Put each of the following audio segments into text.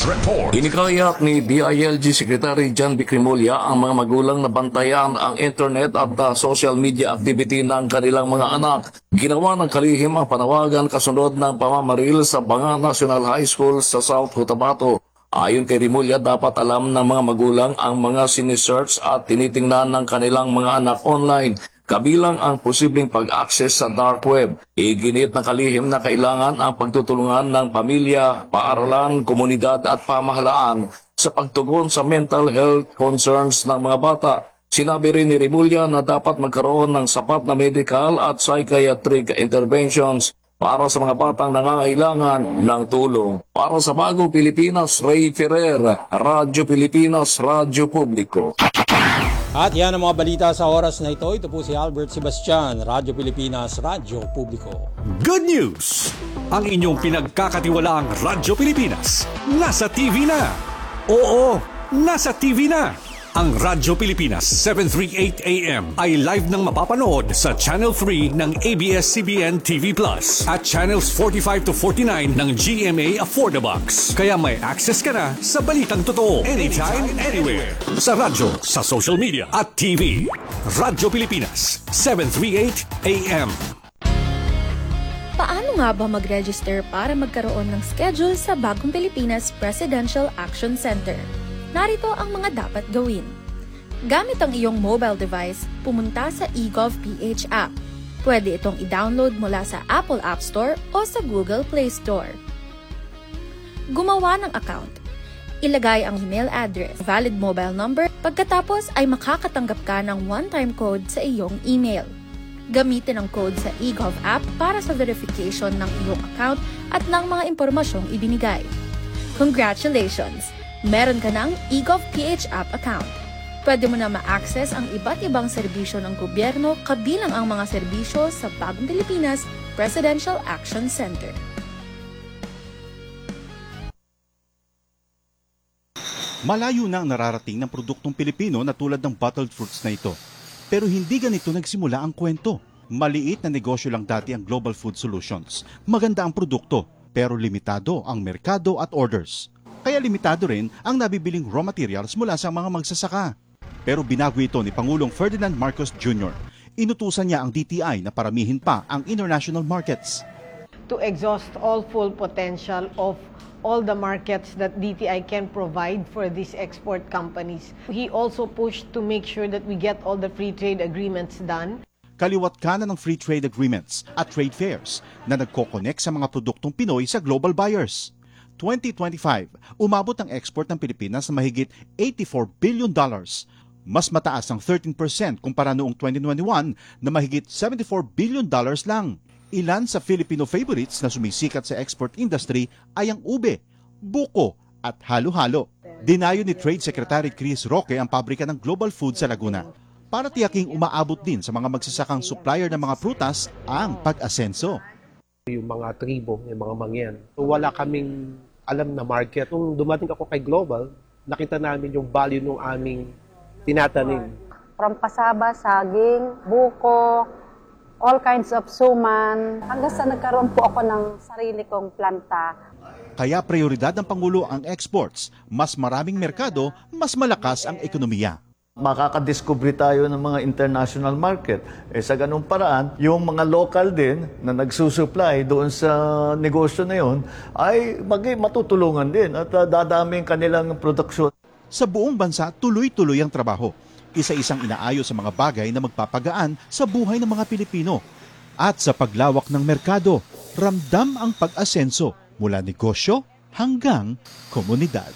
Report. Inikayat ni DILG Secretary John B. Crimolia ang mga magulang na bantayan ang internet at social media activity ng kanilang mga anak. Ginawa ng kalihim ang panawagan kasunod ng pamamaril sa Banga National High School sa South Cotabato. Ayon kay Rimulya, dapat alam ng mga magulang ang mga sinisearch at tinitingnan ng kanilang mga anak online, kabilang ang posibleng pag-access sa dark web. Iginit ng kalihim na kailangan ang pagtutulungan ng pamilya, paaralan, komunidad at pamahalaan sa pagtugon sa mental health concerns ng mga bata. Sinabi rin ni Rimulya na dapat magkaroon ng sapat na medical at psychiatric interventions para sa mga batang nangangailangan ng tulong. Para sa Bagong Pilipinas, Ray Ferrer, Radyo Pilipinas, Radyo Publiko. At yan ang mga balita sa oras na ito. Ito po si Albert Sebastian, Radyo Pilipinas, Radyo Publiko. Good news! Ang inyong pinagkakatiwalaang Radyo Pilipinas nasa TV na. Oo, nasa TV na. Ang Radyo Pilipinas 738 AM ay live nang mapapanood sa Channel 3 ng ABS-CBN TV Plus at Channels 45 to 49 ng GMA Affordabox. Kaya may access ka na sa balitang totoo anytime, anywhere. Sa radyo, sa social media at TV. Radyo Pilipinas 738 AM. Paano nga ba mag-register para magkaroon ng schedule sa Bagong Pilipinas Presidential Action Center? Narito ang mga dapat gawin. Gamit ang iyong mobile device, pumunta sa eGovPH app. Pwede itong i-download mula sa Apple App Store o sa Google Play Store. Gumawa ng account. Ilagay ang email address, valid mobile number, pagkatapos ay makakatanggap ka ng one-time code sa iyong email. Gamitin ang code sa eGov app para sa verification ng iyong account at ng mga impormasyong ibinigay. Congratulations! Meron ka ng eGovPH app account. Pwede mo na ma-access ang iba't ibang serbisyo ng gobyerno kabilang ang mga serbisyo sa Bagong Pilipinas Presidential Action Center. Malayo na ang nararating ng produktong Pilipino na tulad ng bottled fruits na ito. Pero hindi ganito nagsimula ang kwento. Maliit na negosyo lang dati ang Global Food Solutions. Maganda ang produkto, pero limitado ang merkado at orders. Kaya limitado rin ang nabibiling raw materials mula sa mga magsasaka. Pero binago ito ni Pangulong Ferdinand Marcos Jr. Inutusan niya ang DTI na paramihin pa ang international markets. To exhaust all full potential of all the markets that DTI can provide for these export companies. He also pushed to make sure that we get all the free trade agreements done. Kaliwat kanan ng free trade agreements at trade fairs na nagko-connect sa mga produktong Pinoy sa global buyers. 2025, umabot ang export ng Pilipinas na mahigit $84 billion. Mas mataas ang 13% kumpara noong 2021 na mahigit $74 billion lang. Ilan sa Filipino favorites na sumisikat sa export industry ay ang ube, buko at halo-halo. Dinayo ni Trade Secretary Chris Roque ang pabrika ng Global Food sa Laguna para tiyaking umaabot din sa mga magsasakang supplier ng mga prutas ang pag-asenso. Yung mga tribo, yung mga mangyan. So, wala kaming alam na market. Nung dumating ako kay Global, nakita namin yung value ng aming tinatanim. From pasaba, saging, buko, all kinds of suman, hanggang sa nagkaroon po ako ng sarili kong planta. Kaya prioridad ng Pangulo ang exports. Mas maraming merkado, mas malakas ang ekonomiya. Makakadiscover tayo ng mga international market. Sa ganung paraan, yung mga local din na nagsusupply doon sa negosyo na yon ay matutulungan din at dadami ang kanilang produksyon. Sa buong bansa, tuloy-tuloy ang trabaho. Isa-isang inaayos sa mga bagay na magpapagaan sa buhay ng mga Pilipino. At sa paglawak ng merkado, ramdam ang pag-asenso mula negosyo hanggang komunidad.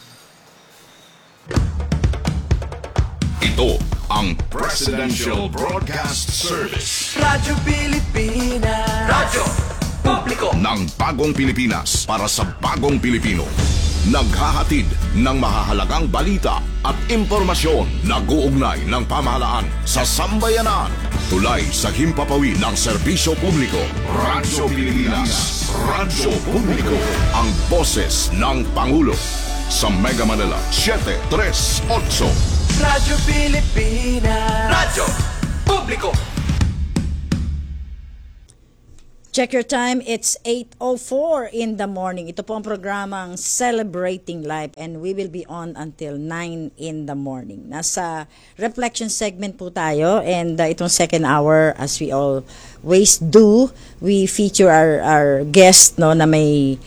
Ito ang Presidential Broadcast Service. Radyo Pilipinas. Radyo Publiko ng Bagong Pilipinas para sa Bagong Pilipino. Naghahatid ng mahahalagang balita at impormasyon na guugnay ng pamahalaan sa sambayanan. Tulay sa himpapawid ng serbisyo publiko. Radyo Pilipinas. Radyo Publiko. Ang boses ng Pangulo. Sa Mega Manila 738. Radyo Pilipinas. Radyo Publiko. Check your time, it's 8:04 in the morning. Ito po ang programang Celebrating Life and we will be on until 9 in the morning. Nasa reflection segment po tayo and itong second hour, as we always do, we feature our guest no, na may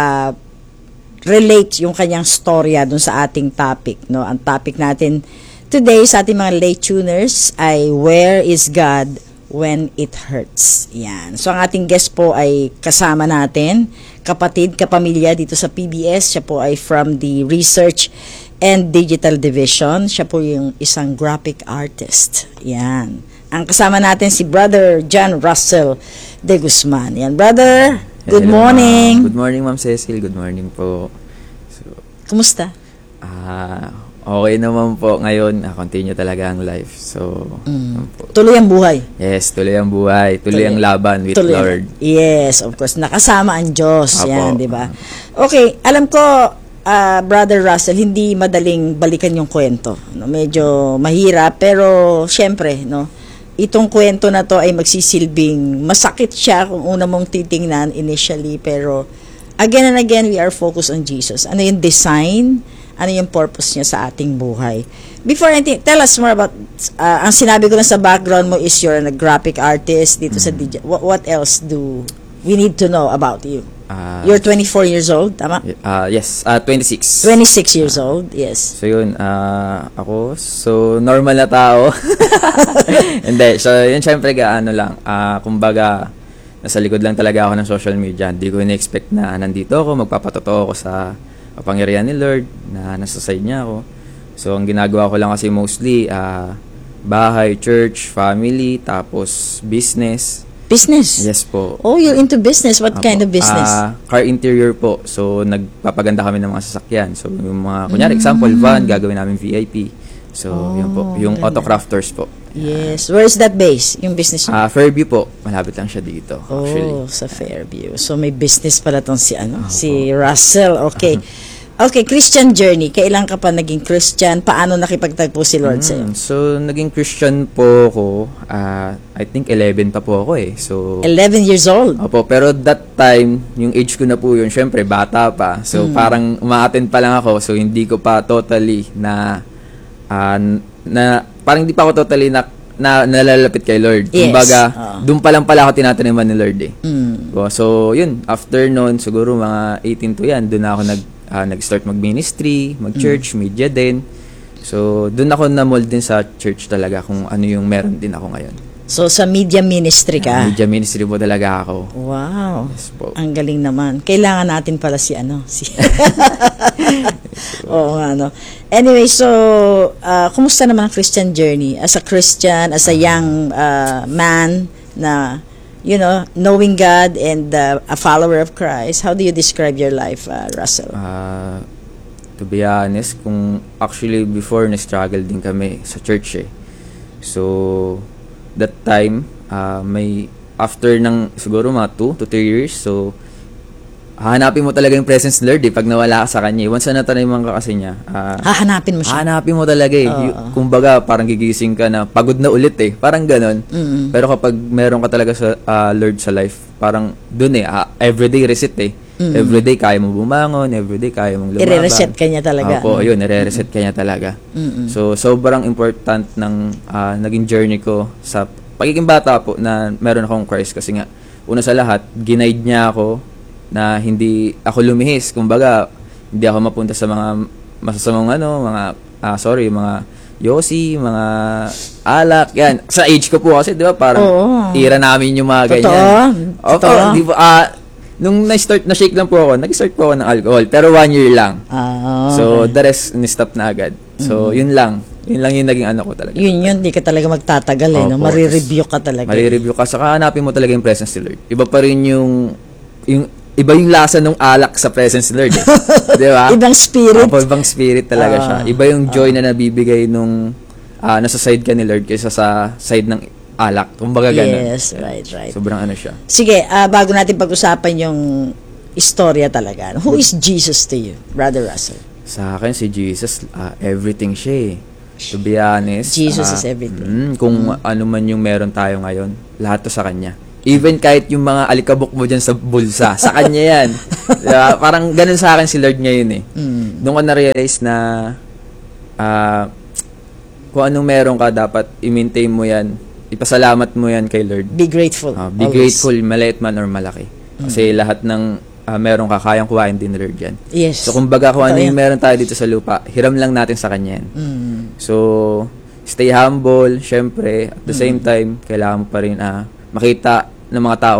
relate yung kanyang storya dun sa ating topic. No? Ang topic natin today sa ating mga late tuners ay Where is God when it hurts? Yan. So ang ating guest po ay kasama natin, kapatid, kapamilya dito sa PBS. Siya po ay from the Research and Digital Division. Siya po yung isang graphic artist. Yan. Ang kasama natin si Brother John Russell de Guzman. Yan, brother. Good morning. Good morning, Ma'am Cecil. Good morning po. Kumusta? Okay naman po ngayon. Continue talaga ang life. So, tuloy ang buhay. Yes, tuloy ang buhay. Tuloy ang laban with Lord. Yes, of course. Nakasama ang Diyos. Apo. Yan, di ba? Okay, alam ko, Brother Russell, hindi madaling balikan yung kwento. No? Medyo mahirap, pero syempre, no? Itong kwento na to ay magsisilbing masakit siya kung una mong titingnan initially, pero again and again, we are focused on Jesus. Ano yung design? Ano yung purpose niya sa ating buhay? Before anything, tell us more about, ang sinabi ko na sa background mo is you're a graphic artist dito sa DJ. What else do we need to know about you? You're 24 years old, tama? Yes, 26. 26 years old, yes. So yun, ako, so normal na tao. Hindi, so yun syempre kumbaga, nasa likod lang talaga ako ng social media. Hindi ko in-expect na nandito ako, magpapatotoo ako sa kapangyarihan ni Lord na nasa side niya ako. So, ang ginagawa ko lang kasi mostly, bahay, church, family, tapos business. Business? Yes po. Oh, you're into business. What kind of business? Car interior po. So, nagpapaganda kami ng mga sasakyan. So, yung mga, kunyari, example, van, gagawin namin VIP. So, yun po. Yung autocrafters po. Yes. Where is that base? Yung business niyo? Fairview po. Malapit lang siya dito, actually. Sa Fairview. So, may business pala tong si Russell. Okay. Okay, Christian journey. Kailan ka pa naging Christian? Paano nakipagtagpo si Lord sa'yo? So, naging Christian po ako, I think 11 pa po ako eh. So, 11 years old? Opo, pero that time, yung age ko na po yun, syempre, bata pa. So, parang umaattend pa lang ako. So, hindi ko pa totally parang hindi pa ako totally nalalapit kay Lord. Yes. Kumbaga, doon pa lang pala ako tinataniman ni Lord eh. So, yun, after noon, siguro mga 18 to yan, doon ako nag-start mag-ministry, mag-church, media din. So, doon ako na-mold din sa church talaga kung ano yung meron din ako ngayon. So, sa media ministry ka? Media ministry po talaga ako. Wow. Yes po. Ang galing naman. Kailangan natin pala Oo nga, no. Anyway, so, kumusta naman ang Christian journey? As a Christian, as a young man na, you know, knowing God and a follower of Christ, how do you describe your life, Russell? To be honest, kung actually before na-struggle din kami sa church eh. So, that time, after ng siguro mga 2 to 3 years, so, hahanapin mo talaga yung presence ni Lord eh, pag nawala ka sa Kanya. Once na nataniman ka kasi niya, hahanapin mo siya? Hahanapin mo talaga eh. Kumbaga, parang gigising ka na, pagod na ulit eh. Parang ganon. Pero kapag meron ka talaga sa Lord sa life, parang dun eh, everyday reset eh. Everyday kaya mo bumangon, everyday kaya mong lumaban. I-reset ka niya talaga. Opo, yun, i-reset ka niya talaga. So, sobrang important ng naging journey ko sa pagiging bata po na meron akong Christ kasi nga, una sa lahat, ginaid niya ako na hindi ako lumihis. Kumbaga, hindi ako mapunta sa mga masasamang mga yosi, mga alak, yan. Sa age ko po kasi, di ba, parang era namin yung mga ganyan. Totoo. Di ba, nung na-shake lang po ako, nag-start po ako ng alcohol, pero 1 year lang. So, the rest, ni-stop na agad. So, yun lang. Yun lang yung naging ko talaga. Yun, di ka talaga magtatagal eh. No? Marireview ka talaga. Marireview ka. Saka hanapin mo talaga yung presence ni Lord. Iba pa rin iba yung lasa ng alak sa presence ni Lord. Di ba? Ibang spirit. Ibang spirit talaga siya. Iba yung joy na nabibigay nung nasa side ka ni Lord kaysa sa side ng alak. Kumbaga ganun. Yes, right. Sobrang siya. Sige, bago natin pag-usapan yung istorya talaga. Who is Jesus to you, Brother Russell? Sa akin, si Jesus, everything siya eh. To be honest. Jesus is everything. Kung ano man yung meron tayo ngayon, lahat to sa Kanya. Even kahit yung mga alikabok mo dyan sa bulsa, sa kanya yan. Diba? Parang ganun sa akin si Lord ngayon eh. Doon ko na-realize na kung anong meron ka, dapat i-maintain mo yan. Ipasalamat mo yan kay Lord. Be grateful. Be grateful, maliit man or malaki. Kasi lahat ng meron ka, kayang kuhain din Lord yan. Yes. So kumbaga kung ano yung meron tayo dito sa lupa, hiram lang natin sa kanya yan. So, stay humble, syempre. At the same time, kailangan mo pa rin makita ng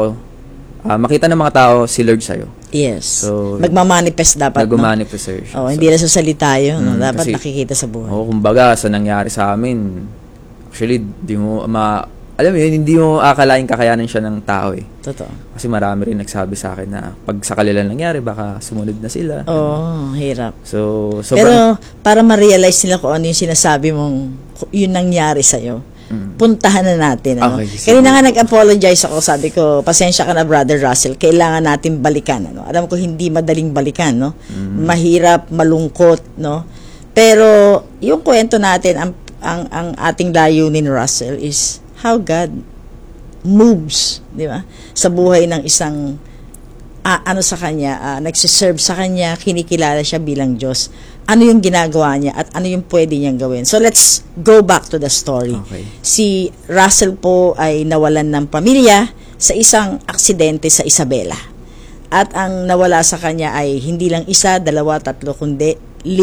mga tao si Lord sa'yo. Yes. So, magmamanifest dapat, nagmamanifest, sir. Oh, hindi na sa salita yun. No? Dapat kasi, nakikita sa buhay. Kumbaga, sa nangyari sa amin, actually, alam mo yun, hindi mo akalain kakayanan siya ng tao eh. Totoo. Kasi marami rin nagsabi sa akin na pag sa kanila nangyari, baka sumunod na sila. Hirap. So, pero para ma-realize nila kung ano yung sinasabi mong yun nangyari sa'yo, puntahan na natin. Ano? Okay, Kanina nga nag-apologize ako, sabi ko, pasensya ka na Brother Russell, kailangan natin balikan. Ano? Alam ko hindi madaling balikan, no? Mahirap, malungkot, no? Pero yung kwento natin, ang ating layunin, Russell, is how God moves, di ba? Sa buhay ng isang sa kanya, nagsiserve sa kanya, kinikilala siya bilang Diyos. Ano yung ginagawa niya at ano yung pwede niyang gawin. So let's go back to the story. Okay. Si Russell po ay nawalan ng pamilya sa isang aksidente sa Isabela. At ang nawala sa kanya ay hindi lang 1, 2, 3, kundi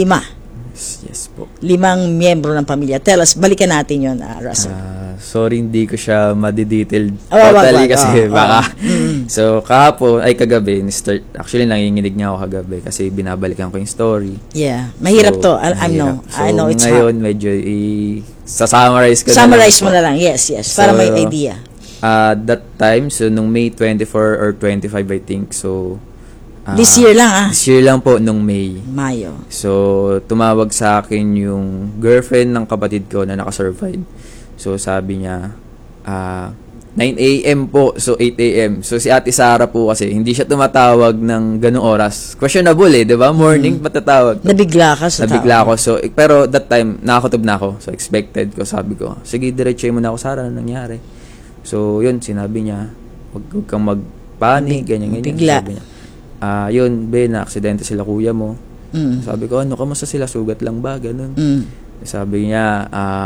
5. Yes po. 5 miyembro ng pamilya. Tell us, balikan natin yun, Russell. Sorry, hindi ko siya ma-detailed wag. kasi baka. So, kagabi, actually nanginginig nga ako kagabi kasi binabalikan ko yung story. Yeah. Mahirap to. I know. So, I know it's ngayon, hard. medyo sa-summarize ko Summarize mo na lang. Yes. So, para may idea. That time, so nung May 24 or 25, I think. So, this year lang This year lang po, nung May. Mayo. So, tumawag sa akin yung girlfriend ng kapatid ko na nakasurvive. So, sabi niya, 9 a.m. po, so 8 a.m. So, si Ate Sara po kasi, hindi siya tumatawag ng ganung oras. Questionable di ba? Morning, matatawag. Nabigla ka sa Nabigla ako. So, pero that time, nakakutob na ako. So, expected ko, sabi ko, sige, diretsuhin mo na ako, Sara, ano nangyari? So, yun, sinabi niya, wag kang magpanik, ganyan. Bigla. Sabi niya, yun, na-aksidente sila kuya mo. Sabi ko, kamusta sila? Sugat lang ba? Ganun. Sabi niya,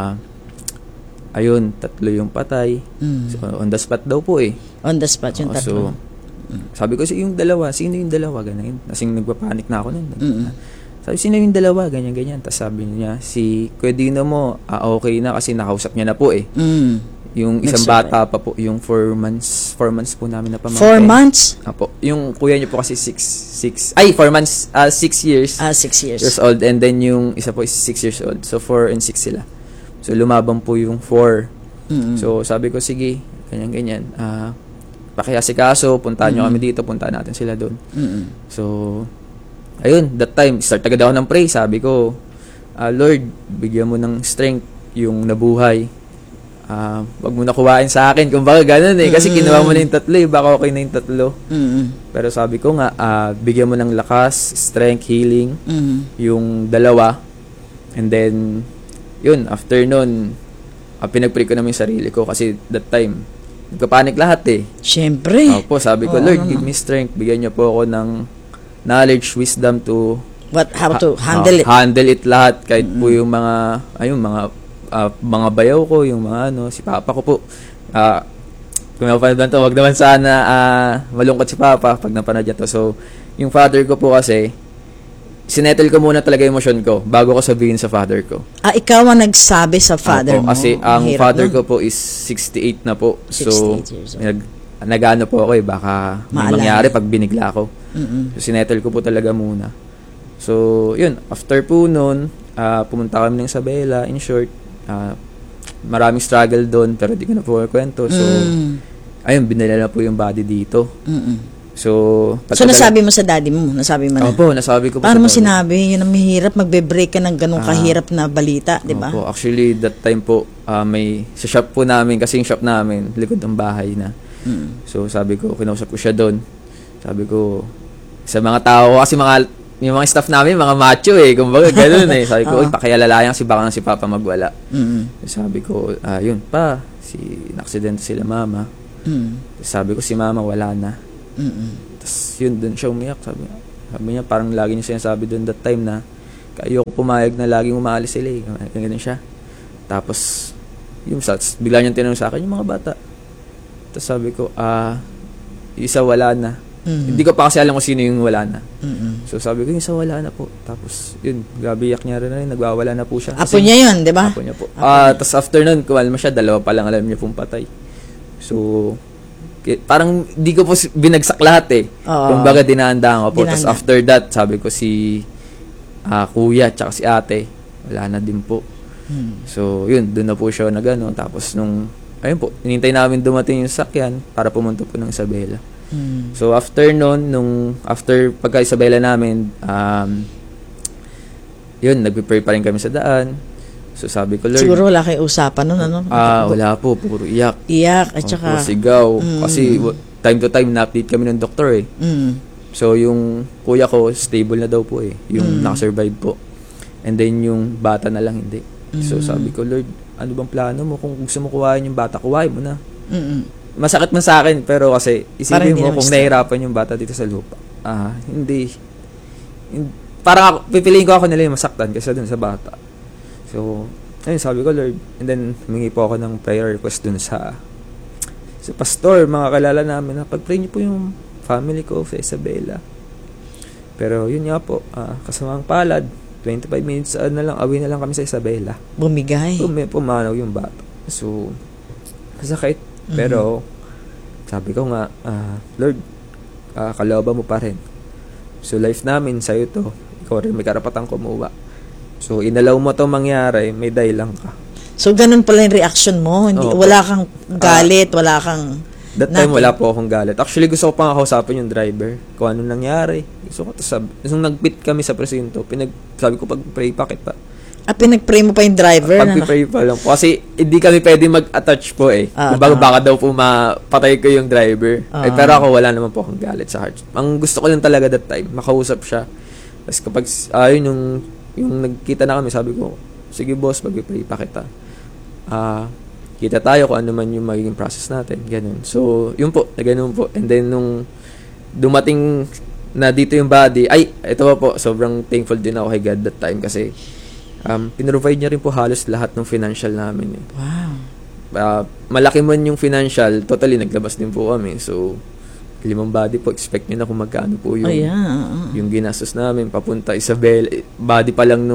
ayun, 3 yung patay. So, on the spot daw po eh. On the spot yung 3. So, sabi ko, yung dalawa, sino yung dalawa? Ganyan. Kasing nagpapanik na ako nun. Sabi, sino yung dalawa? Ganyan. Tapos sabi niya, si Kuya Dino mo, okay na kasi nakausap niya na po eh. Yung isang bata pa po, yung 4 months po namin na pamangkin. 4 months? Apo. Yung kuya niyo po kasi 4 months, 6 years. 6 years old. And then yung isa po is 6 years old. So, 4 and 6 sila. So, lumabang po yung 4. So, sabi ko, sige, ganyan. Pakiasikaso, puntahan nyo kami dito, puntahan natin sila doon. So, ayun, that time, start agad ako ng pray. Sabi ko, Lord, bigyan mo ng strength yung nabuhay. Wag mo na kuwain sa akin. Kumbaga ganun eh. Kasi kinuha mo na yung 3 eh. Baka okay na yung 3. Pero sabi ko nga, bigyan mo ng lakas, strength, healing, yung 2. And then, yun, after nun, pinag-pray ko naman yung sarili ko kasi that time, nagkapanik lahat eh. Siyempre. Opo, sabi ko, Lord, give me strength. Bigyan niyo po ako ng knowledge, wisdom to how to handle it. Handle it lahat. Kahit po yung mga bayaw ko, yung mga si Papa ko po. Kung napanood to, wag naman sana malungkot si Papa pag napanood niya to. So, yung father ko po kasi, sinettle ko muna talaga yung emosyon ko bago ko sabihin sa father ko. Ikaw ang nagsabi sa father mo? Kasi ang father ko po is 68 na po. 68 so, years old. nag-ano po ako baka may mangyari pag binigla ko. So, sinettle ko po talaga muna. So, yun. After po nun, pumunta kami ng Isabela. In short, maraming struggle doon pero di ko na po kwento. So, ayun, binila na po yung body dito. So nasabi mo sa daddy mo? Nasabi mo na? Opo, nasabi ko po. Paano mo sinabi? Yun ang mahirap, magbe-break ka ng ganong kahirap na balita, di ba? Opo, actually, that time po, may sa shop po namin, kasi yung shop namin, likod ng bahay na. So, sabi ko, kinausap ko siya doon. Sabi ko, sa mga tao, kasi yung mga staff namin, mga macho eh, kumbaga, gano'n eh. Sabi ko, pakialalayan kasi baka si Papa magwala. Sabi ko, yun pa, naksidente sila mama. Sabi ko, si mama wala na. Tapos yun, dun siya umiyak. Sabi niya, parang lagi niya sinasabi dun that time na ayoko pumayag na laging umaalis sila eh. Ganyan siya. Tapos, bigla niyang tinanong sa akin, yung mga bata. Tapos sabi ko, isa wala na. Hindi ko pa kasi alam kung sino yung wala na. So sabi ko, yung isa wala na po. Tapos, yun, grabe yak niya rin, nagwawala na po siya. Apo niya yun, di ba? Apo niya po. Tapos after nun, kumalma siya, 2 pa lang alam niya pong patay. So, parang di ko po binagsak lahat eh. Kumbaga, dinahandaan ko po. Tapos after that, sabi ko si kuya, tsaka si ate, wala na din po. So, yun, doon na po siya nagano. Tapos ayun po, hinintay namin dumating yung sakyan para pumunta po ng Isabela. So, after nun, after pagka-Isabela namin, yun, nagpe-pray pa rin kami sa daan. So, sabi ko, Lord. Siguro wala kayong usapan nun, ano? Wala po, puro iyak. Iyak, at saka. Sigaw. Kasi, time to time, na-update kami ng doktor eh. So, yung kuya ko, stable na daw po eh. Yung nakasurvive po. And then, yung bata na lang, hindi. So, sabi ko, Lord, ano bang plano mo? Kung gusto mo kuhain yung bata, kuhain mo na. Masakit man sa akin, pero kasi isipin mo kung nahihirapan yung bata dito sa lupa. Hindi. Parang pipiliin ko ako nila yung masaktan kasi dun sa bata. So, ayun, sabi ko, Lord. And then, humingi po ako ng prayer request dun sa pastor, mga kalala namin, na pag-pray niyo po yung family ko sa Isabela. Pero, yun nga po, kasamang palad, 25 minutes na lang, away na lang kami sa Isabela. Bumigay. Pumanaw yung bata. So, masakit. Pero, sabi ko nga, Lord, kalooban mo pa rin. So, life namin sa'yo to. Ikaw rin may karapatang kumuha. So, inalaw mo to mangyari, may dahilan ka. So, ganun pala yung reaction mo. Wala kang galit, wala kang... That time, wala po akong galit. Actually, gusto ko pang kausapin yung driver. Kung ano nangyari. Gusto ko sabi. Nung nag-pit kami sa presinto, sabi ko, pag-pray, bakit pa? Pinag-pray mo pa yung driver? Pag-pray pa lang po. Kasi hindi kami pwede mag-attach po eh. Baka daw po mapatay ko yung driver. Pero ako, wala naman po akong galit sa heart. Ang gusto ko lang talaga that time, makausap siya. Tapos kapag, yung nagkita na kami, sabi ko, sige boss, pag-pray pa kita. Kita tayo kung ano man yung magiging process natin. Ganun. So, yun po, na ganun po. And then, nung dumating na dito yung body, ito po, sobrang thankful din ako kay God that time kasi pinrovide niya rin po halos lahat ng financial namin. Eh. Wow. Malaki man yung financial, totally naglabas din po kami. So, 5 body po, expect niyo na kung magkano po yung, yung ginastos namin, papunta Isabela. Body pa lang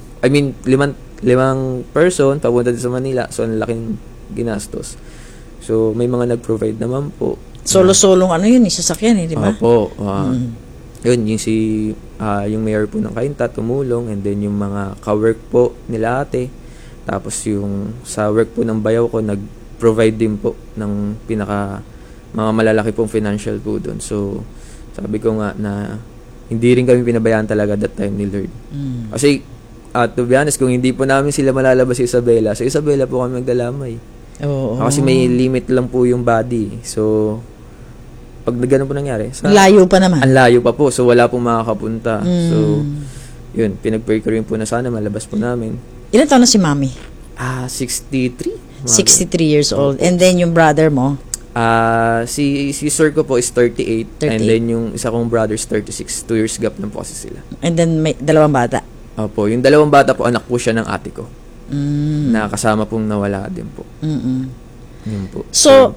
limang person, papunta din sa Manila. So, ang laking ginastos. So, may mga nag-provide naman po. Solo-solong sasakyan di ba? Opo. Yun, yung mayor po ng Cainta tumulong, and then yung mga ka-work po nila ate. Tapos yung sa work po ng bayaw ko, nag-provide din po ng mga malalaki pong financial po doon. So, sabi ko nga na hindi rin kami pinabayaan talaga that time ni Lord. Kasi, to be honest, kung hindi po namin sila malalabas sa Isabela po kami magdalamay. Kasi may limit lang po yung body. So, pag gano'n po nangyari. Layo pa naman. Ang layo pa po. So, wala pong makakapunta. So, yun, pinag-pray ko rin po na sana malabas po namin. Ilan taon na si Mami? 63. 63 years old. And then yung brother mo? Si sir ko po is 38. And then yung isa kong brother is 36. 2 years gap lang po kasi sila. And then may 2 bata? Opo. Yung 2 bata po, anak po siya ng ate ko. Na kasama pong nawala din po. Yun po. So,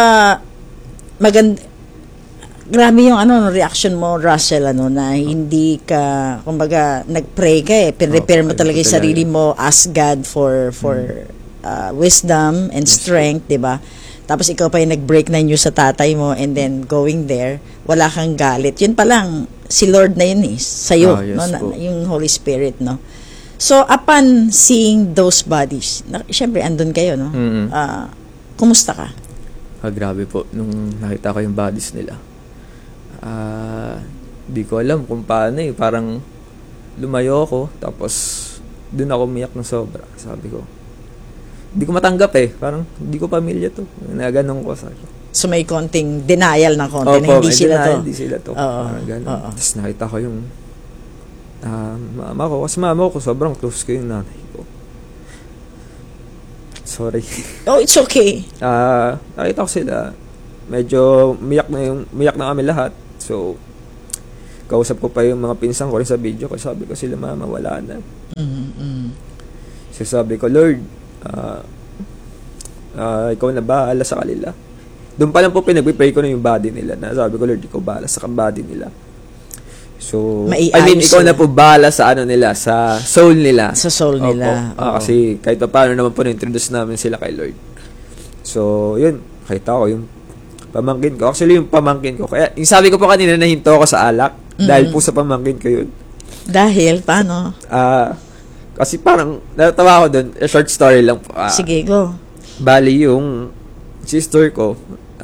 grabe yung reaction mo, Russell, na hindi ka, kumbaga, nag-pray ka pinrepair mo talaga yung sarili mo, ask God for wisdom and strength, di ba? Tapos ikaw pa yung nag-break na news sa tatay mo, and then going there, wala kang galit. Yun pa lang, si Lord na yun sa'yo, yes, yung Holy Spirit, no? So, upon seeing those bodies, syempre, andun kayo, no? Kumusta ka? Grabe po, nung nakita ko yung bodies nila. Di ko alam kung paano parang lumayo ako, tapos dun ako umiyak ng sobra. Sabi ko, hindi ko matanggap parang hindi ko pamilya to. Naganon ko sa So may konting denial ng konti na hindi sila to. Parang ganon. Tapos nakita ko yung mama ko. Kasi mama ko, sobrang close ko yung nanay ko. Sorry. Oh, it's okay. Nakita ko sila. medyo umiyak na kami lahat. So, kausap ko pa yung mga pinsan ko rin sa video ko. Sabi ko sila, mama, wala na. So, sabi ko, Lord, ikaw na bahala sa kanila. Doon pa lang po pinag-pray ko na yung body nila. Na sabi ko, Lord, ikaw bahala sa body nila. So, ikaw na po bahala sa nila, sa soul nila. Sa soul nila. Kasi kahit pa paano naman po na-introduce namin sila kay Lord. So, yun, nakita ko yung pamangkin ko. Actually, yung pamangkin ko. Kaya, yung sabi ko po kanina, nahinto ako sa alak. Dahil po sa pamangkin ko yun. Dahil? Paano? Kasi parang, natawa ko doon. Short story lang po. Sige, go. Bali, yung sister ko,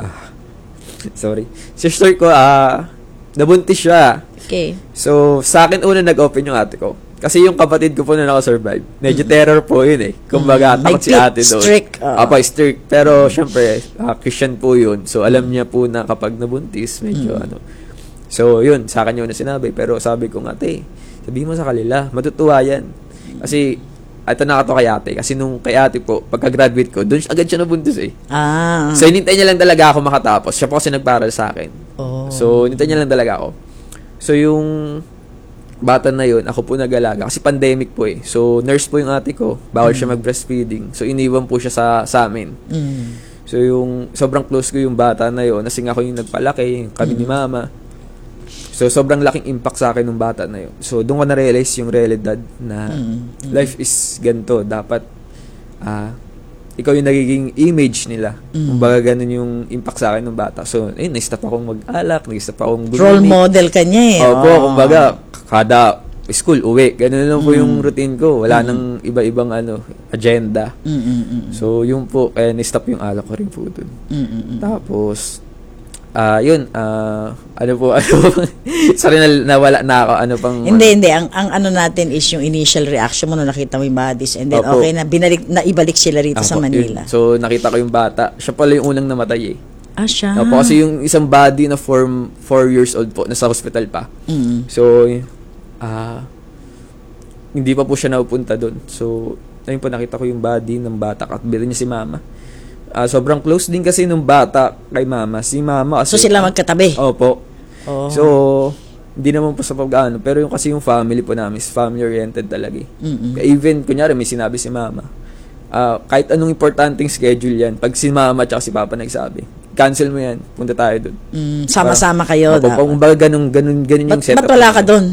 sister ko, nabuntis siya. Okay. So, sa akin una nag-open yung ate ko. Kasi yung kapatid ko po na nakasurvive, medyo terror po yun eh. Kumbaga, takot si ate doon. Strict. Strict. Pero, syempre, Christian po yun. So, alam niya po na kapag nabuntis, medyo So, yun, sa akin yun na sinabi. Pero sabi ko nga, sabihin mo sa kanila, matutuwa yan. Kasi, ito na kay ate. Kasi nung kay ate po, pagka-graduate ko, doon agad siya nabuntis eh. So, hinintay niya lang talaga ako makatapos. Siya po kasi nagparal sa akin. So, hinintay niya lang talaga ako. So, yung bata na yun, ako po nag-alaga. Kasi pandemic po eh. So, nurse po yung ate ko. Bawal siya mag-breastfeeding. So, iniwan po siya sa amin. So, yung sobrang close ko yung bata na yun. Nasing ako yung nagpalaki, kami ni mama. So, sobrang laking impact sa akin ng bata na yun. So, doon ko na-realize yung realidad na life is ganito. Dapat, ikaw yung nagiging image nila. Kumbaga, ganun yung impact sa akin ng bata. So, na-stop akong mag-alak, na-stop akong gumini. Role model ka niya eh. Opo, kumbaga, kada school, uwi. Ganun lang po yung routine ko. Wala nang iba-ibang agenda. So, yun po, na-stop yung alak ko rin po dun. Tapos, sorry nawala na ako. Hindi. Ang natin is yung initial reaction mo nung nakita mo yung bodies and then Opo. okay na, ibalik sila rito sa Manila. Yun. So, nakita ko yung bata. Siya pala yung unang namatay eh. Siya. Opo, kasi yung isang body na 4 years old po, nasa hospital pa. So, hindi pa po siya napupunta doon. So, ayun po, nakita ko yung body ng bata. Katbira niya si mama. Sobrang close din kasi nung bata kay mama. Si mama kasi... So, sila magkatabi? Opo. So, hindi naman po sa pag-ano. Pero yung kasi yung family po namin is family-oriented talaga. Even, kunyari, may sinabi si mama. Kahit anong importanteng schedule yan, pag si mama at si papa nagsabi, cancel mo yan, punta tayo doon. Sama-sama kayo. Kumbaga ganun yung setup. Ba't wala ka doon?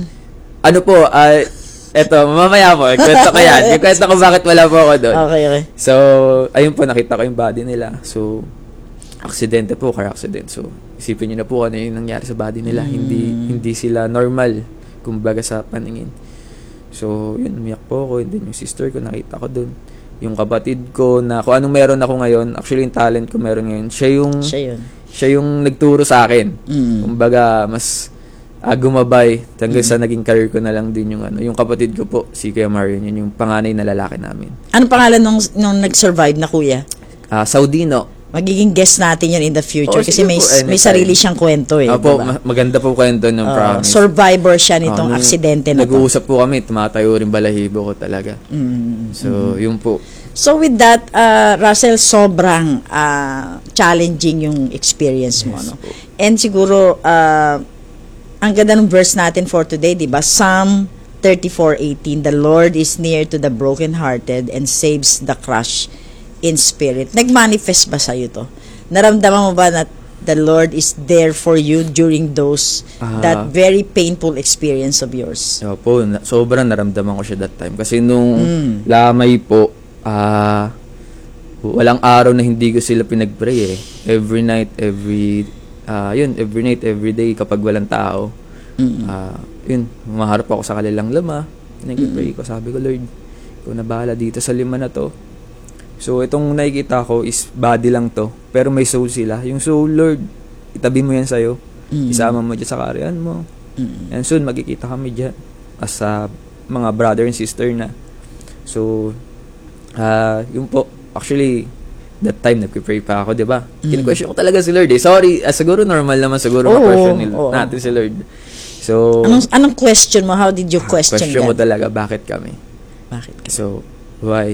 Eto, mamaya po, kwento ko yan. Yung kwento ko bakit wala po ako doon. Okay. So, ayun po, nakita ko yung body nila. So, aksidente po, car accident. So, isipin nyo na po ano yung nangyari sa body nila. Hindi sila normal, kumbaga sa paningin. So, yun, umiyak po ako. And then yung sister ko, nakita ko doon. Yung kapatid ko, na kung anong meron ako ngayon, actually yung talent ko meron ngayon, siya yung nagturo sa akin. Kumbaga, mas gumabay hanggang sa naging career ko na lang din yung kapatid ko po, si Kuya Marion, yun yung panganay na lalaki namin. Anong pangalan nung nag-survive na kuya? Saudino. Magiging guest natin yan in the future kasi may sarili siyang kwento eh. Opo, diba? Maganda po kwento ng promise. Survivor siya nitong aksidente na to. Nag-uusap po kami, tumatayo rin balahibo ko talaga. So, yun po. So with that, Russell, sobrang challenging yung experience mo. Yes, no? And siguro, ang ganda ng verse natin for today, di ba? Psalm 34:18, the Lord is near to the brokenhearted and saves the crushed in spirit. Nag-manifest ba sa'yo to? Naramdaman mo ba na the Lord is there for you during that very painful experience of yours? Opo, sobrang naramdaman ko siya that time. Kasi nung lamay po, walang araw na hindi ko sila pinag-pray eh. Every night, every night, every day kapag walang tao. Maharap ako sa kanilang lama. Nag-pray ko, sabi ko, Lord, ikaw na bahala dito sa lima na to. So, itong nakikita ko is body lang to, pero may soul sila. Yung soul, Lord, itabi mo yan sa'yo. Isama mo dyan sa karyan mo. And soon, magkikita kami dyan as mga brother and sister na. So, yun po, actually, that time, nag-pray pa ako, di ba? Kine-question ko talaga si Lord eh. Sorry, siguro normal naman, siguro ma-question natin si Lord. So, anong question mo? How did you question mo talaga, bakit kami? Bakit kami? So, why?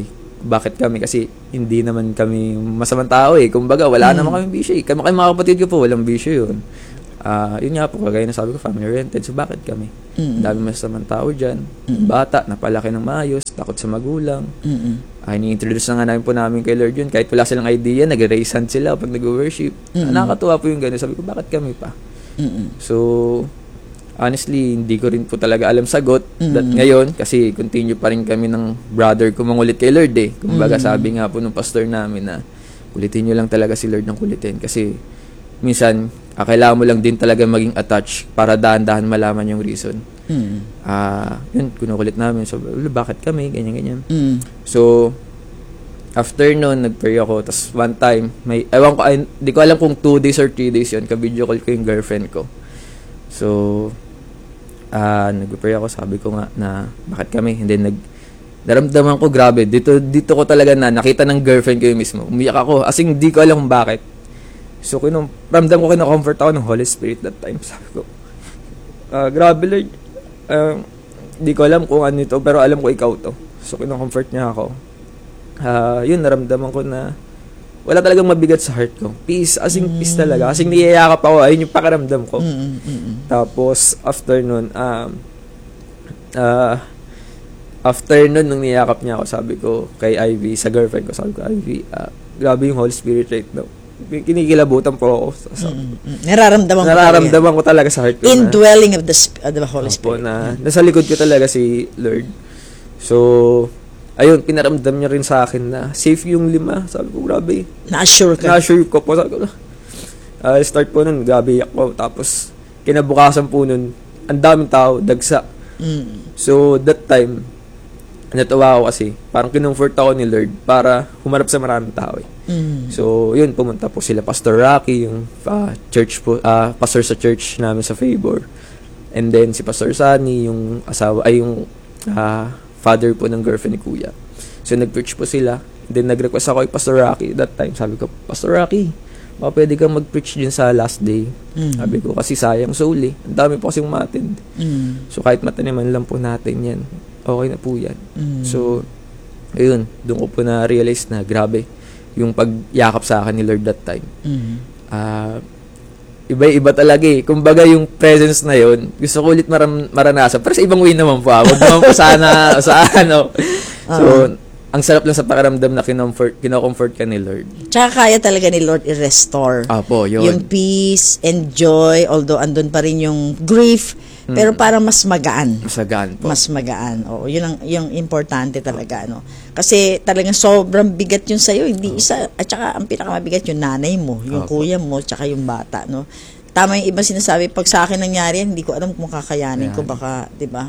bakit kami, kasi hindi naman kami masamang tao eh. Kumbaga, wala naman kami bisyo eh. Kami mga kapatid ko po, walang bisyo yun. Yun nga po, kagaya na sabi ko, family oriented. So, bakit kami? Dami masamang tao dyan. Bata, napalaki ng maayos, takot sa magulang. Ini-introduce na nga namin po namin kay Lord yun. Kahit wala silang idea, nag-raise hand sila pag nag-worship. Nakakatuwa po yung gano'n. Sabi ko, bakit kami pa? So, honestly, hindi ko rin po talaga alam sagot ngayon, kasi continue pa rin kami ng brother ko mangulit kay Lord eh. Kumbaga, sabi nga po ng pastor namin na kulitin nyo lang talaga si Lord ng kulitin, kasi minsan, kailangan mo lang din talaga maging attached para dahan-dahan malaman yung reason. Yun, kinukulit namin. So, bakit kami? Ganyan-ganyan. So, after nun, nag-pray ako. Tapos, one time, ewan ko, hindi ko alam kung 2 days or 3 days yun, ka-video call ko yung girlfriend ko. So, nag-pray ako. Sabi ko nga na, bakit kami? And then, naramdaman ko, grabe. Dito ko talaga nakita ng girlfriend ko yung mismo. Umiyak ako. As in, hindi ko alam kung bakit. So, ramdam ko, kina-comfort ako ng Holy Spirit that time. Sabi ko, grabe Lord, di ko alam kung ano ito, pero alam ko ikaw to. So, kina-comfort niya ako. Yun, naramdaman ko na wala talagang mabigat sa heart ko. Peace, as in peace talaga. As in niyayakap ako, ayun yung pakiramdam ko. Tapos, after nun, nung niyakap niya ako, sabi ko kay Ivy, sa girlfriend ko, sabi ko, Ivy, grabe yung Holy Spirit right now. Kinikilabutan po ako. Nararamdaman ko talaga sa heart ko. Indwelling of the Holy Spirit. Na nasa likod ko talaga si Lord. So, ayun, pinaramdam niya rin sa akin na safe yung 5. Sabi ko, grabe. Na-assure ka? Na-assure ko po. Sabi ko, start po nun, gabi ako. Tapos, kinabukasan po nun, ang daming tao, dagsa. So, that time, natawa ako kasi, parang kinumfort ako ni Lord para humarap sa maraming tao eh. So, yun, pumunta po sila Pastor Rocky, yung church po, pastor sa church namin sa Favor. And then, si Pastor Sunny, yung yung father po ng girlfriend ni Kuya. So, nag-preach po sila. And then, nag-request ako kay Pastor Rocky that time. Sabi ko, Pastor Rocky, baka pwede kang mag-preach din sa last day. Sabi ko, kasi sayang soul eh. Ang dami po kasing ma-attend. So, kahit mataniman lang po natin yan, okay na po yan. So, ayun, doon ko po na-realize na grabe yung pagyakap sa akin ni Lord that time. Iba-iba talaga eh. Kumbaga yung presence na yun, gusto ko ulit maranasan. Pero sa ibang way naman po. Huwag naman po sana sa ano. So, ang sarap lang sa pakiramdam na kino-comfort ka ni Lord. Tsaka kaya talaga ni Lord i-restore. Apo, yun. Yung peace and joy, although andun pa rin yung grief, pero parang mas magaan. Mas magaan po. Mas magaan. Oo, yun ang yung importante talaga, no. Kasi talagang sobrang bigat yun sa'yo, hindi isa, at saka ang pinakamabigat yung nanay mo, yung kuya mo, tsaka yung bata, no. Tama yung ibang sinasabi, pag sa akin nangyari yan, hindi ko alam kung kakayanin ko, baka, di ba?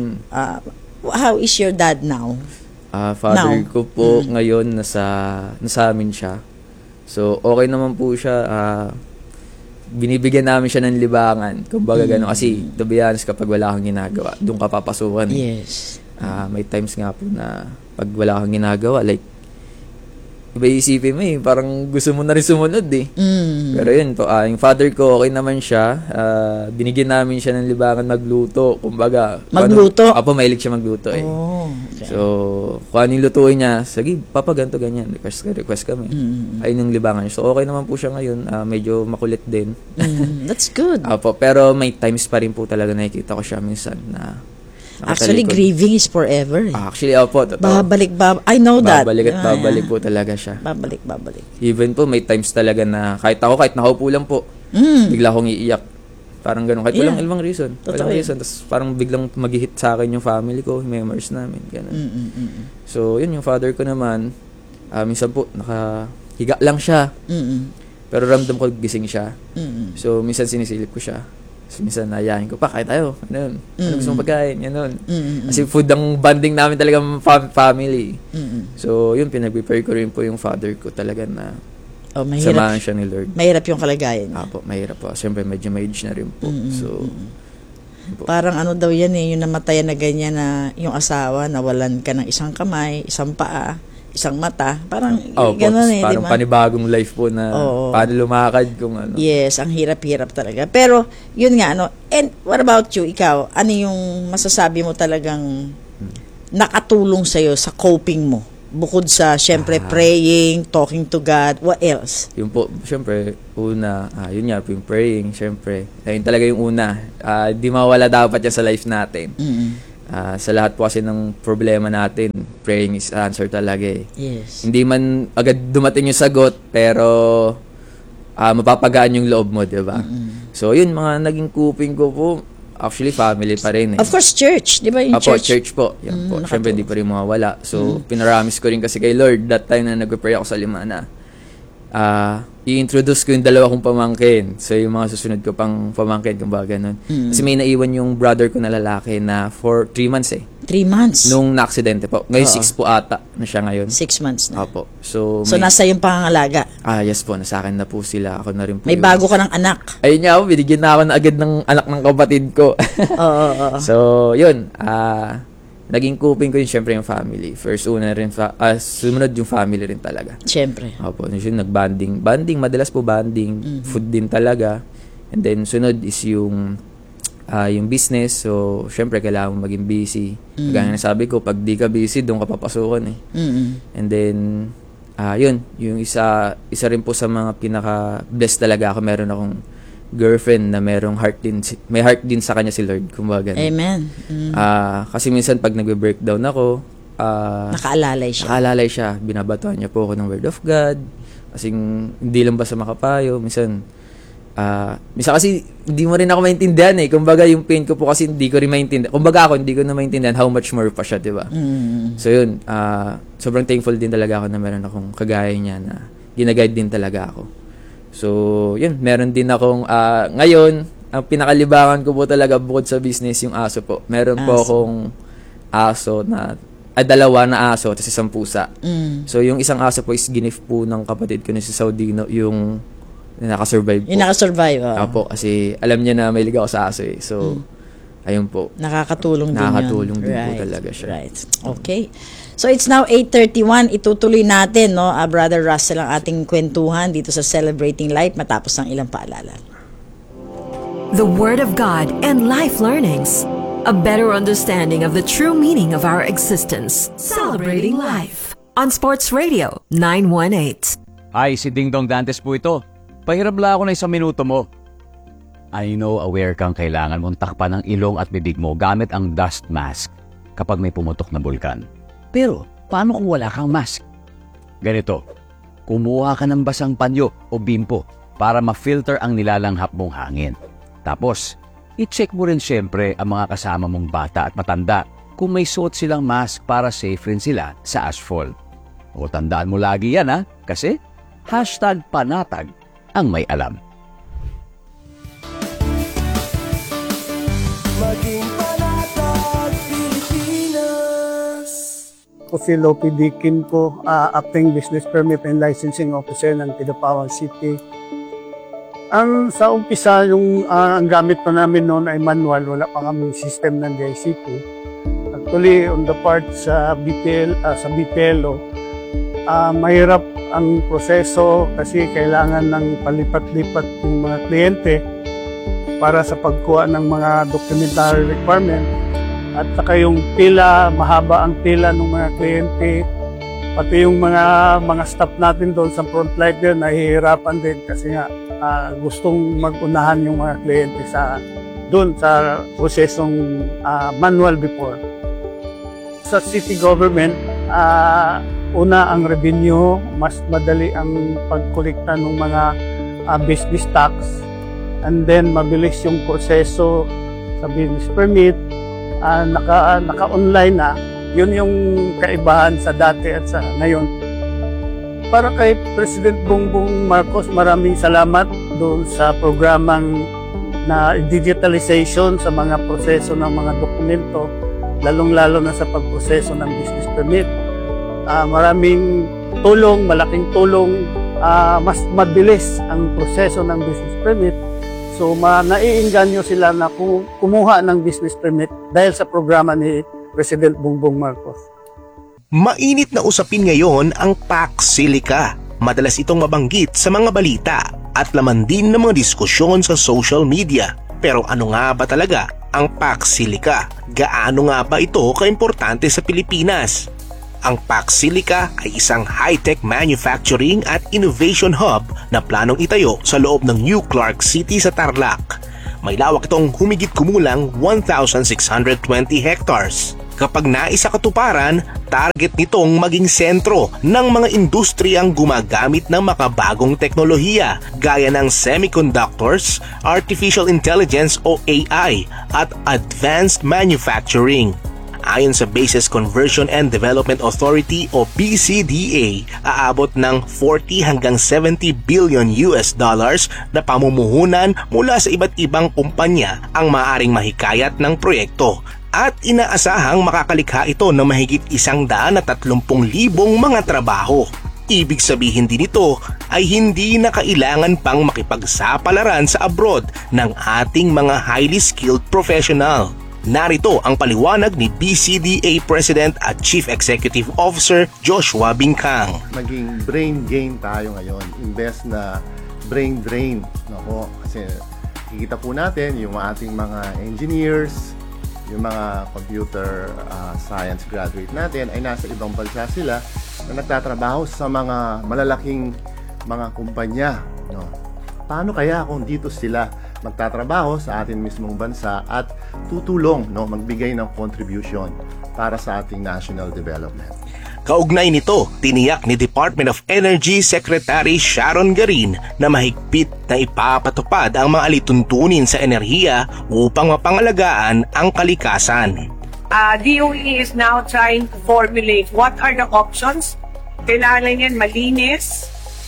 How is your dad now? Father ko po ngayon nasa amin siya. So, okay naman po siya. Binibigyan namin siya ng libangan. Kumbaga gano'n. Kasi, to be honest, kapag wala kang ginagawa, doon ka papasukan. Yes. May times nga po na pag wala kang ginagawa, like, iba isipin mo eh, parang gusto mo na rin sumunod eh. Pero yun po, yung father ko, okay naman siya. Binigyan namin siya ng libangan magluto. Kumbaga, magluto? Apo, mahilig siya magluto eh. Okay. So, kung ano yung lutuin niya, sige, papa, ganito, ganyan. Request kami. Ayun yung libangan niya. So, okay naman po siya ngayon. Medyo makulit din. That's good. Apo, pero may times pa rin po talaga nakikita ko siya minsan na actually, grieving is forever. Actually, opo, totoo. I know that. Babalik po talaga siya. Babalik. Even po, may times talaga na kahit nakaupo lang po, bigla akong iiyak. Parang ganun. Kahit walang ibang reason. Walang reason. Tapos parang biglang mag-hit sa akin yung family ko, yung memories namin. Ganun. So, yun, yung father ko naman, minsan po, nakahiga lang siya. Pero ramdam ko gising siya. So, minsan sinisilip ko siya. So, minsan nayayain ko, kain tayo. Ano gusto mong pagkain? Ganun. Kasi food ang bonding namin talaga family. So, yun, pinag-prepare ko rin po yung father ko talaga na samahan siya ni Lord. Mahirap yung kalagayan. Apo, mahirap po. Siyempre, medyo ma-age na rin po. So, parang ano daw yan eh, yung namatayan na ganyan na yung asawa, nawalan ka ng isang kamay, isang paa, isang mata, parang gano'n eh, parang diba? Panibagong life po na paano lumakad kung ano. Yes, ang hirap-hirap talaga. Pero, yun nga, ano, and what about you, ikaw? Ano yung masasabi mo talagang nakatulong sa'yo sa coping mo Bukod sa, syempre, praying, talking to God, what else? Yun po, syempre, una, yun nga po yung praying, syempre. Ayun talaga yung una. Di mawala dapat yan sa life natin. Sa lahat po kasi ng problema natin, praying is answer talaga eh. Yes. Hindi man agad dumating yung sagot, pero mapapagaan yung loob mo, di ba? So, yun, mga naging coping ko po, actually, family pa rin eh. Of course, church. Di ba yung church? Church po. Yan po. Siyempre, di pa rin mawawala. So, pinaramis ko rin kasi kay Lord that time na nag-pray ako sa Limana. I-introduce ko yung dalawa kong pamangkin. So, yung mga susunod ko pang pamangkin, kumbaga ganun. Kasi may naiwan yung brother ko na lalaki na for 3 months eh. 3 months? Nung na-aksidente po. Ngayon, 6 po ata na siya ngayon. 6 months na. Opo. So, nasa yung pangangalaga? Yes po. Nasa akin na po sila. Ako na rin po. May bago ka ng anak? Ayun nga po. Binigyan na ako na agad ng anak ng kapatid ko. So, yun. Naging coping ko yun, syempre, yung family. First, una rin, sumunod yung family rin talaga. Syempre. Opo. Yun, nag-banding. Banding, madalas po banding. Food din talaga. And then, sunod is yung business. So, syempre, kailangan maging busy. Kaya nga sabi ko, pag di ka busy, doon ka papasukan eh. And then, yun. Yung isa rin po sa mga pinaka-blessed talaga ako. Meron akong girlfriend na merong heart din, may heart din sa kanya si Lord, kumbaga. Amen. Kasi minsan pag nagbe-breakdown ako, nakaalalay siya. Binabatuhan niya po ako ng word of God. Kasi hindi lang basta makapayo. Minsan kasi hindi mo rin ako maintindihan eh. Kumbaga yung pain ko po kasi hindi ko rin maintindihan. Kumbaga ako hindi ko na maintindihan how much more pa siya, diba? So yun, sobrang thankful din talaga ako na meron akong kagaya niya na ginaguide din talaga ako. So, yun, meron din akong, ngayon, ang pinakalibangan ko po talaga bukod sa business, yung aso po. Meron po akong aso na, 2 na aso, tapos 1 pusa. So, yung isang aso po is gift po ng kapatid ko na si Saudi, yung nakasurvive po. Yung nakasurvive, Opo, kasi alam niya na may ligaw sa aso eh. So, ayun po. Nakakatulong din din po talaga siya. Right. Okay. So it's now 8:31. Itutuloy natin, no, Brother Russell, ang ating kwentuhan dito sa Celebrating Life matapos ang ilang paalala. The Word of God and life learnings. A better understanding of the true meaning of our existence. Celebrating Life. On Sports Radio 918. Hi, si Ding Dong Dantes po ito. Pahirap lang ako na 1 minuto mo. I know aware kang kailangan mong takpan ang ilong at bibig mo gamit ang dust mask kapag may pumutok na bulkan. Pero, paano kung wala kang mask? Ganito, kumuha ka ng basang panyo o bimpo para ma-filter ang nilalanghap mong hangin. Tapos, i-check mo rin syempre ang mga kasama mong bata at matanda kung may suot silang mask para safe rin sila sa ashfall. O tandaan mo lagi yan kasi #panatag ang may alam. Maging panatag Pilipinas. Ako si Lopi Dikin po, acting business permit and licensing officer ng Kidapawan City. Sa umpisa, ang gamit pa namin noon ay manual, wala pa kami system ng DICT. Actually, on the part sa BPLO, mahirap ang proseso kasi kailangan ng palipat-lipat yung mga kliyente para sa pagkuha ng mga documentary requirement. At saka yung pila, mahaba ang pila ng mga kliyente. Pati yung mga staff natin doon sa frontline din, nahihirapan din kasi nga gustong mag-unahan yung mga kliyente doon sa prosesong manual before. Sa city government, una ang revenue, mas madali ang pagkolekta ng mga business tax, and then mabilis yung proseso sa business permit. Naka-online na. Yun yung kaibahan sa dati at sa ngayon. Para kay President Bongbong Marcos, maraming salamat doon sa programang na digitalization sa mga proseso ng mga dokumento, lalong-lalo na sa pagproseso ng business permit. Maraming tulong, malaking tulong, mas mabilis ang proseso ng business permit. So, naiinganyo sila na kumuha ng business permit dahil sa programa ni President Bongbong Marcos. Mainit na usapin ngayon ang Pax Silica. Madalas itong mabanggit sa mga balita at laman din ng mga diskusyon sa social media. Pero ano nga ba talaga ang Pax Silica? Gaano nga ba ito kaimportante sa Pilipinas? Ang PAC Silica ay isang high-tech manufacturing at innovation hub na planong itayo sa loob ng New Clark City sa Tarlac. May lawak itong humigit kumulang 1,620 hectares. Kapag naisakatuparan, target nitong maging sentro ng mga industriyang gumagamit ng makabagong teknolohiya gaya ng semiconductors, artificial intelligence o AI at advanced manufacturing. Ayon sa Bases Conversion and Development Authority o BCDA, aabot ng 40 hanggang 70 billion US dollars na pamumuhunan mula sa iba't ibang kumpanya ang maaaring mahikayat ng proyekto. At inaasahang makakalikha ito ng mahigit 130,000 mga trabaho. Ibig sabihin din ito ay hindi na kailangan pang makipagsapalaran sa abroad ng ating mga highly skilled professional. Narito ang paliwanag ni BCDA President at Chief Executive Officer Joshua Bingkang. Maging brain gain tayo ngayon, imbes na brain drain. Nako, kasi kikita po natin yung ating mga engineers, yung mga computer science graduate natin ay nasa ibang bansa sila na nagtatrabaho sa mga malalaking mga kumpanya. No? Paano kaya kung dito sila magtatrabaho sa ating mismong bansa at tutulong, no, magbigay ng contribution para sa ating national development? Kaugnay nito, tiniyak ni Department of Energy Secretary Sharon Garin na mahigpit na ipapatupad ang mga alituntunin sa enerhiya upang mapangalagaan ang kalikasan. DOE is now trying to formulate what are the options. Kailangan yan malinis,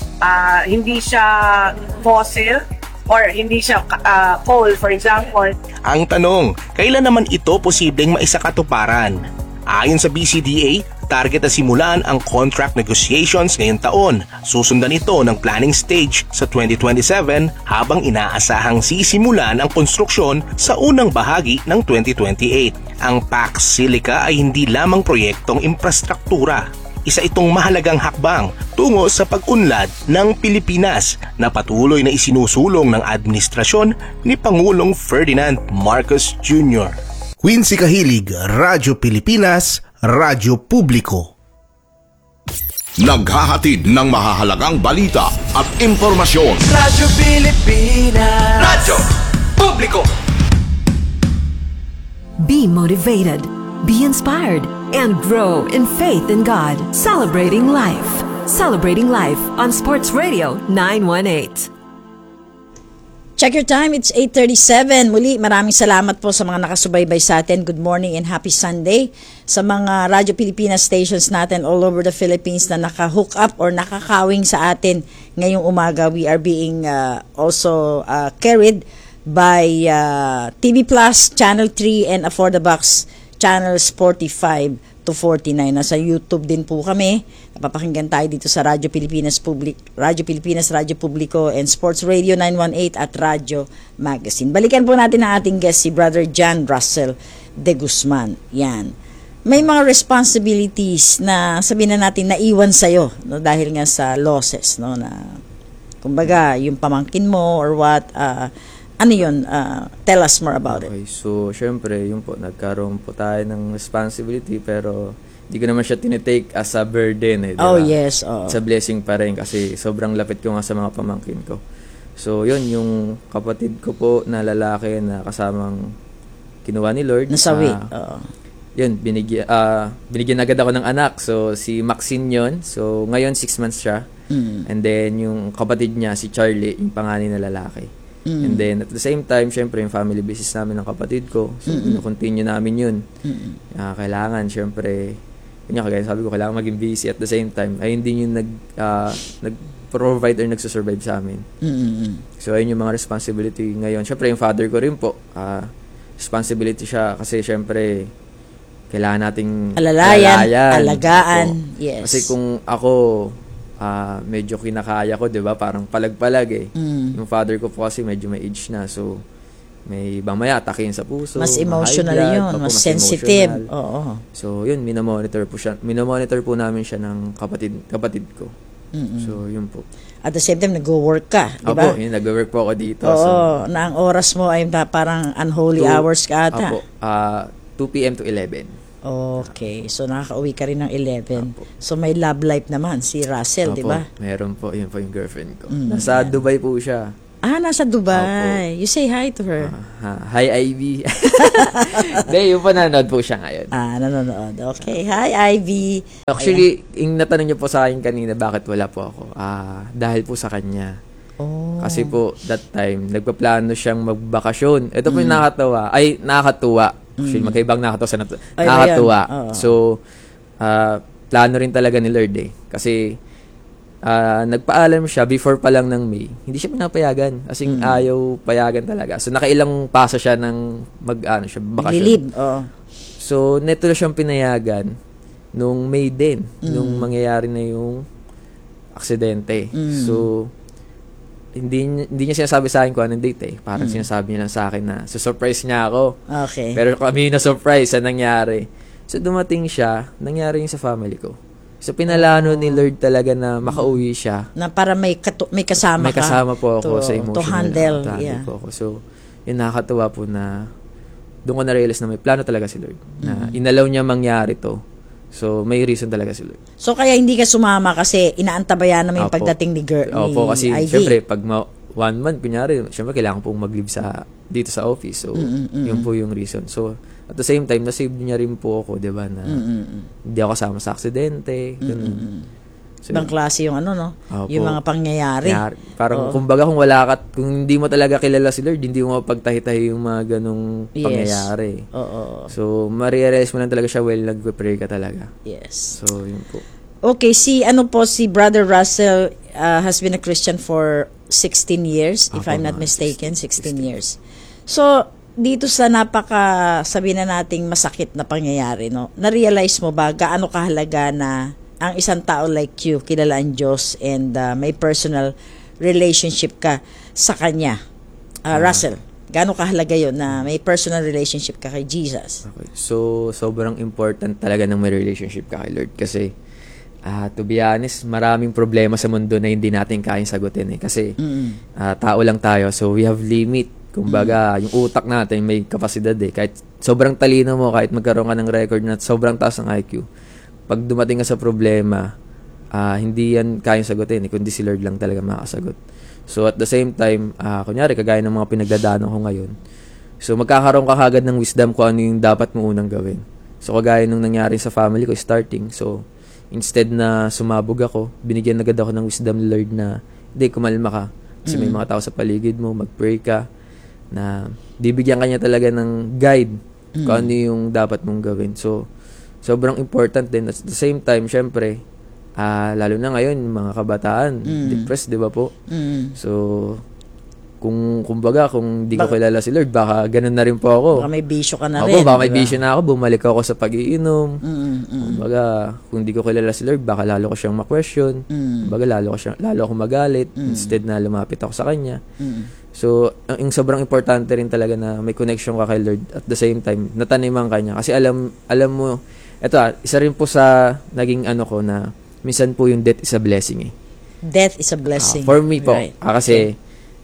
hindi siya fossil, or hindi siya coal, for example. Ang tanong, kailan naman ito posibleng maisakatuparan? Ayon sa BCDA, target na simulan ang contract negotiations ngayong taon. Susundan ito ng planning stage sa 2027 habang inaasahang sisimulan ang konstruksyon sa unang bahagi ng 2028. Ang PAC Silica ay hindi lamang proyektong infrastruktura. Isa itong mahalagang hakbang tungo sa pag-unlad ng Pilipinas na patuloy na isinusulong ng administrasyon ni Pangulong Ferdinand Marcos Jr. Quincy Kahilig, Radyo Pilipinas, Radyo Publiko. Naghahatid ng mahahalagang balita at impormasyon. Radyo Pilipinas, Radyo Publiko. Be motivated, be inspired, and grow in faith in God. Celebrating life. Celebrating life on Sports Radio 918. Check your time, it's 8:37. Muli, maraming salamat po sa mga nakasubaybay sa atin. Good morning and happy Sunday. Sa mga Radyo Pilipinas stations natin all over the Philippines na naka-hook up or nakakawing sa atin ngayong umaga, we are being also carried by TV Plus, Channel 3, and For the Box, Channels 45 to 49. Nasa YouTube din po kami. Napapakinggan tayo dito sa Radyo Pilipinas Radyo Publiko, and Sports Radio 918 at Radyo Magazine. Balikan po natin ang ating guest, si Brother John Russell de Guzman. Yan. May mga responsibilities na sabihin na natin naiwan sa'yo, no, dahil nga sa losses, no, na kumbaga yung pamangkin mo or what, ano yun? Tell us more about it. So, syempre, yun po, nagkaroon po tayo ng responsibility, pero hindi ko naman siya tinitake as a burden. Diba? Oh, yes. Oh. It's a blessing pa rin kasi sobrang lapit ko nga sa mga pamangkin ko. So, yun, yung kapatid ko po na lalaki na kasamang kinuha ni Lord. Nasawi. Yun, binigyan agad ako ng anak. So, si Maxine yun. So, ngayon 6 months siya. And then, yung kapatid niya, si Charlie, yung panganay na lalaki. And then, at the same time, syempre, yung family business namin ng kapatid ko. So, continue namin yun. Kailangan, syempre, yun nga, kagaya sabi ko, kailangan maging busy at the same time. Ay, hindi yung nag-provide or nagsusurvive sa amin. So, ayun yung mga responsibility ngayon. Syempre, yung father ko rin po, responsibility siya kasi, syempre, kailangan nating alagaan. Yes. Kasi kung ako, medyo kinakaya ko, 'di ba? Parang palag-palag eh. Yung father ko po kasi medyo may age na. So may mamaya atakin sa puso. Mas emotional yun, mas sensitive. Oo. So yun, minomonitor po namin siya ng kapatid ko. So yun po. At the same time, nag-work ka, di ba? Opo, nag-work po ako dito. Oo, na ang oras mo ay parang unholy hours ka ata. Opo, 2 p.m. to 11. Okay. So, nakaka-uwi ka rin ng 11. So, may love life naman si Russell, di ba? Meron po. Yun po yung girlfriend ko. Mm, Nasa Dubai po siya. Nasa Dubai. You say hi to her. Hi, Ivy. Hindi, yung nanonood po siya ngayon. Nanonood. Okay. Hi, Ivy. Actually, yung natanong niyo po sa akin kanina, bakit wala po ako? Dahil po sa kanya. Kasi po, that time, nagpaplano siyang magbakasyon. Ito po yung nakakatuwa. Actually, magkaibang nakakatuwa. So, plano rin talaga ni Lord Kasi, nagpaalam siya before pa lang ng May. Hindi siya pinapayagan. As in, ayaw payagan talaga. So, nakailang paso siya ng bakasyon. Lilib. So, neto na siyang pinayagan nung May din. Nung mangyayari na yung aksidente. So, hindi niya sinasabi sa akin kung anong date Parang sinasabi niya lang sa akin na surprise niya ako. Okay. Pero kami na-surprise sa nangyari. So, dumating siya, nangyari yung sa family ko. So, pinalano ni Lord talaga na makauwi siya. Na para may kasama May kasama po ako sa emotional. To handle. Po ako. So, yun nakakatuwa po na doon ko na-realize na may plano talaga si Lord. Na inalaw niya mangyari to. So, may reason talaga si Lord. So, kaya hindi ka sumama kasi inaantabayan naman yung pagdating ni Opo, kasi ID. syempre, pag 1 month, kunyari, syempre, kailangan pong mag-leave dito sa office. So, yun po yung reason. So, at the same time, nasave niya rin po ako, di ba, na hindi ako kasama sa aksidente. So, ibang klase yung yung mga pangyayari. Parang, kumbaga, kung hindi mo talaga kilala si Lord, hindi mo mapagtahi-tahi yung mga ganong pangyayari. Oo. So, ma-realize mo lang talaga siya while nag-pray ka talaga. Yes. So, yun po. Okay, si Brother Russell has been a Christian for 16 years, if I'm not mistaken, 16 years. So, dito sa sabihin na nating masakit na pangyayari, na-realize mo ba gaano kahalaga na ang isang tao like you, kilala ang Diyos and may personal relationship ka sa Kanya? Russell, gaano kahalaga yun na may personal relationship ka kay Jesus? Okay. So, sobrang important talaga ng may relationship ka kay Lord kasi to be honest, maraming problema sa mundo na hindi natin kayang sagutin Kasi tao lang tayo, so we have limit. Kumbaga, yung utak natin may kapasidad Kahit sobrang talino mo, kahit magkaroon ka ng record na sobrang taas ng IQ, pag dumating ka sa problema, hindi yan kayang sagutin kundi si Lord lang talaga makakasagot. So at the same time, kunyari, kagaya ng mga pinagdadaanan ko ngayon, so magkakaroon ka kagad ng wisdom kung ano yung dapat mo unang gawin. So kagaya nung nangyari sa family ko starting, so instead na sumabog ako, binigyan agad ako ng wisdom ni Lord na, hindi, kumalma ka. Kasi may mga tao sa paligid mo, mag-pray ka, na bibigyan ka niya talaga ng guide kung ano yung dapat mong gawin. So, sobrang important din. At the same time, syempre, lalo na ngayon, mga kabataan, depressed, di ba po? So, kumbaga, kung di ko kilala si Lord, baka ganun na rin po ako. Baka may bisyo ka na rin. Baka may bisyo na ako, bumalik ako sa pag-iinom. Kumbaga, kung di ko kilala si Lord, baka lalo ko siyang ma-question. Kumbaga, lalo ako magalit instead na lumapit ako sa Kanya. So, yung sobrang importante rin talaga na may connection ka kay Lord at the same time, nataniman ka niya. Kasi alam mo, eto isa rin po sa naging ko na minsan po yung death is a blessing Death is a blessing. For me po. Right. Kasi,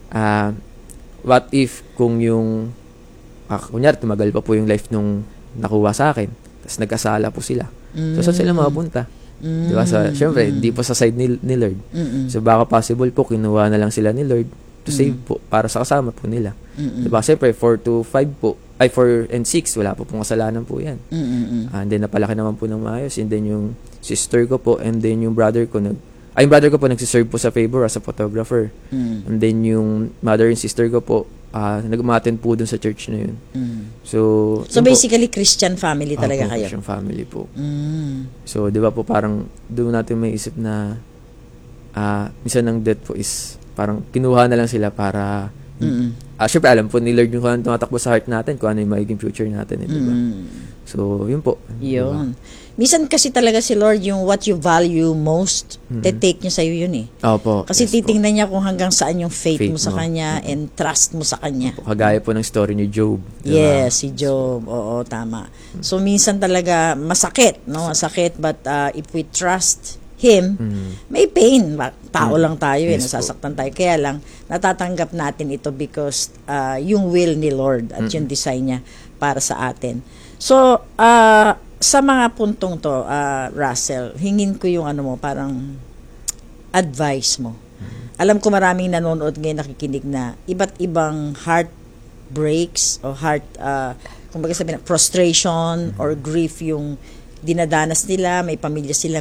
what if kung yung, kunyari, tumagal pa po yung life nung nakuha sa akin, tapos nagkasala po sila. So, saan sila makapunta? Diba? So, syempre, di po sa side ni Lord. So, baka possible po, kinuha na lang sila ni Lord to save po, para sa kasama po nila. Diba? Siyempre, 4 to 5 po, 4 and 6, wala po pong kasalanan po yan. And then, napalaki naman po ng maayos. And then, yung sister ko po, and then yung brother ko, yung brother ko po nagsiserve po sa Favor as a photographer. And then, yung mother and sister ko po, nag-umattend po dun sa church na yun. So basically, Christian family talaga kayo? Christian family po. So, di ba po, parang doon natin may isip na minsan ng death po is parang kinuha na lang sila para syempre alam po ni Lord yung kung ano tumatakbo sa heart natin, kung ano yung magiging future natin, diba? So, yun po. Yun. Diba? Minsan kasi talaga si Lord yung what you value most, take niya sa'yo yun Opo. Kasi titingnan niya kung hanggang saan yung faith mo sa Kanya and trust mo sa Kanya. Kagaya po ng story ni Job. Diba? Yes, si Job. Oo, tama. So, minsan talaga masakit, no? Masakit, but if we trust Him, may pain. Tao lang tayo, nasasaktan tayo. Kaya lang, natatanggap natin ito because yung will ni Lord at yung design niya para sa atin. So, sa mga puntong to, Russell, hingin ko yung ano mo, parang advice mo. Alam ko maraming nanonood ngayon, nakikinig na iba't ibang heartbreaks o kumbaga sabihin, frustration or grief yung dinadanas nila, may pamilya sila